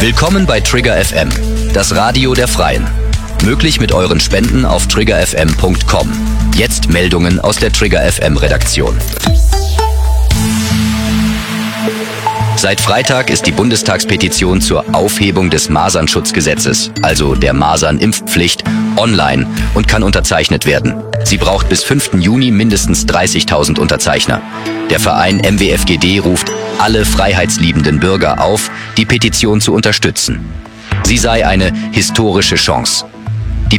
Willkommen bei Trigger FM, das Radio der Freien. Möglich mit euren Spenden auf triggerfm.com. Jetzt Meldungen aus der Trigger FM Redaktion. Seit Freitag ist die Bundestagspetition zur Aufhebung des Masernschutzgesetzes, also der Masernimpfpflicht, online und kann unterzeichnet werden. Sie braucht bis 5. Juni mindestens 30.000 Unterzeichner. Der Verein MWFGD ruft alle freiheitsliebenden Bürger auf, die Petition zu unterstützen. Sie sei eine historische Chance.